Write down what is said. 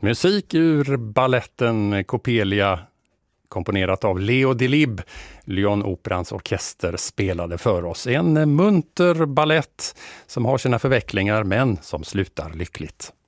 Musik ur balletten Coppelia, komponerat av Leo Delibes. Lyon-operans orkester spelade för oss en munter ballett som har sina förvecklingar men som slutar lyckligt.